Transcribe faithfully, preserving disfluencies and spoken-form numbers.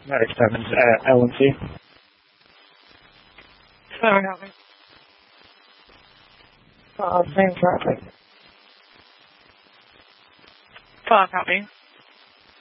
Medic Simmons, uh, L and C. Sorry, help me. Uh, same traffic. Five, copy.